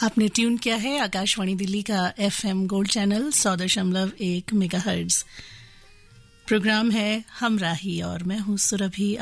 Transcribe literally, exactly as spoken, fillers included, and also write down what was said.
आपने ट्यून किया है आकाशवाणी दिल्ली का एफएम गोल्ड चैनल सौ दशमलव एक मेगाहर्ट्ज। प्रोग्राम है हमराही और मैं हूं सुरभि।